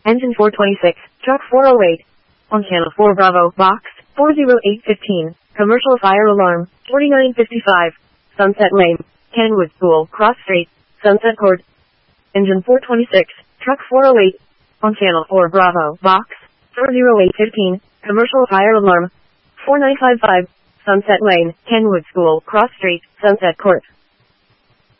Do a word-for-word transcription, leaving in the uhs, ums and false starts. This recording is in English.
Engine four twenty-six, truck four oh eight. On channel four Bravo, box, four oh eight fifteen, commercial fire alarm, forty-nine fifty-five, Sunset Lane, Kenwood School, Cross Street, Sunset Court. Engine four twenty-six, truck four oh eight. On channel four Bravo, box, four oh eight fifteen, commercial fire alarm, four nine five five, Sunset Lane, Kenwood School, Cross Street, Sunset Court.